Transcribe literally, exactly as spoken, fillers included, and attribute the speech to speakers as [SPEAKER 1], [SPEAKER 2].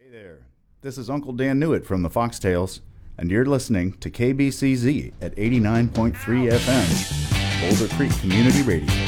[SPEAKER 1] Hey there, this is Uncle Dan Newitt from the Foxtails, and you're listening to K B C Z at eighty-nine point three F M, Boulder Creek Community Radio.